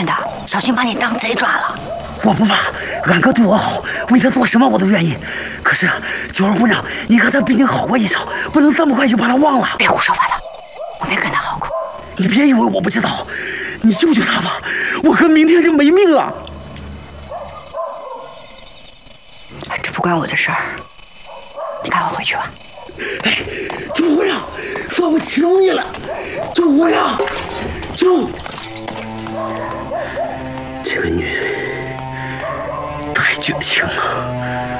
远的，小心把你当贼抓了。 我不怕，俺哥对我好，为他做什么我都愿意。可是九儿姑娘，你和他毕竟好过一场，不能这么快就把他忘了。 别胡说八道，我没跟他好过。 你别以为我不知道，你救救他吧，我哥明天就没命了。 这不关我的事儿，你赶快回去吧。 哎，九姑娘，算我求你了，九姑娘，九。这个女人太绝情了。